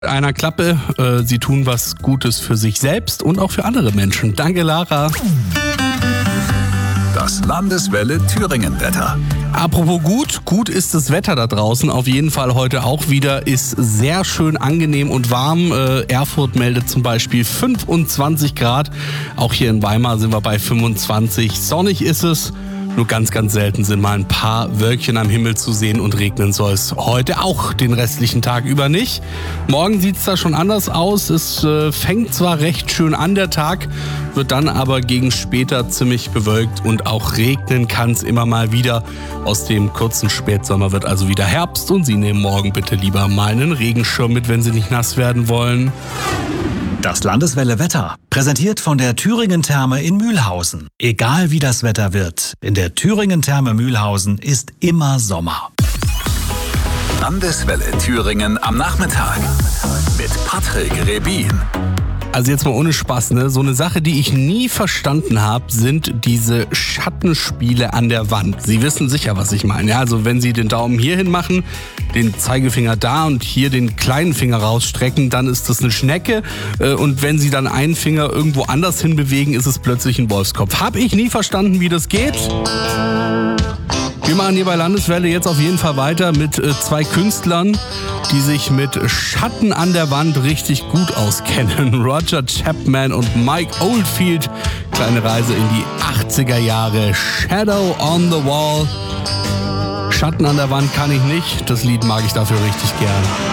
Einer Klappe. Sie tun was Gutes für sich selbst und auch für andere Menschen. Danke, Lara. Das Landeswelle Thüringen-Wetter. Apropos gut ist das Wetter da draußen. Auf jeden Fall heute auch wieder. Ist sehr schön angenehm und warm. Erfurt meldet zum Beispiel 25 Grad. Auch hier in Weimar sind wir bei 25. Sonnig ist es. Nur ganz, ganz selten sind mal ein paar Wölkchen am Himmel zu sehen und regnen soll es heute auch den restlichen Tag über nicht. Morgen sieht es da schon anders aus. Es fängt zwar recht schön an der Tag, wird dann aber gegen später ziemlich bewölkt und auch regnen kann es immer mal wieder. Aus dem kurzen Spätsommer wird also wieder Herbst und Sie nehmen morgen bitte lieber mal einen Regenschirm mit, wenn Sie nicht nass werden wollen. Das Landeswelle Wetter, präsentiert von der Thüringen Therme in Mühlhausen. Egal wie das Wetter wird, in der Thüringen Therme Mühlhausen ist immer Sommer. Landeswelle Thüringen am Nachmittag mit Patrick Rebin. Also jetzt mal ohne Spaß, ne? So eine Sache, die ich nie verstanden habe, sind diese Schattenspiele an der Wand. Sie wissen sicher, was ich meine. Ja, also wenn Sie den Daumen hier hin machen, den Zeigefinger da und hier den kleinen Finger rausstrecken, dann ist das eine Schnecke. Und wenn Sie dann einen Finger irgendwo anders hin bewegen, ist es plötzlich ein Wolfskopf. Hab ich nie verstanden, wie das geht. Wir machen hier bei Landeswelle jetzt auf jeden Fall weiter mit zwei Künstlern, die sich mit Schatten an der Wand richtig gut auskennen. Roger Chapman und Mike Oldfield. Kleine Reise in die 80er Jahre. Shadow on the Wall. Schatten an der Wand kann ich nicht. Das Lied mag ich dafür richtig gern.